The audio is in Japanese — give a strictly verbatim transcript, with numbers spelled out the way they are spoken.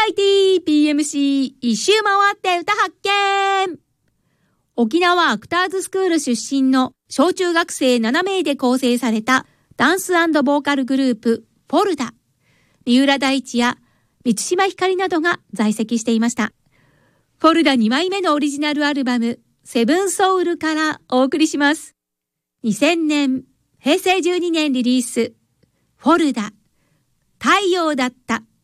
イティー ピーエムシー 一周回って歌発見。沖縄アクターズスクール出身の小中学生ななめいで構成されたダンス&ボーカルグループフォルダ。三浦大知や満島ひかりなどが在籍していました。フォルダにまいめのオリジナルアルバムセブンソウルからお送りします。にせんねん、へいせいじゅうにねんリリース、フォルダ、太陽だった。